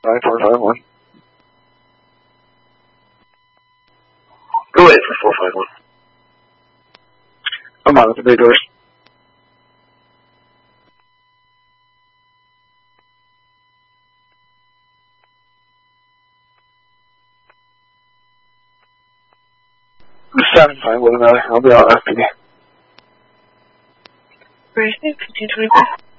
9451. Go ahead for 451. I'm on at the big doors. Sounding fine with another. I'll be out after you. Right, 1525.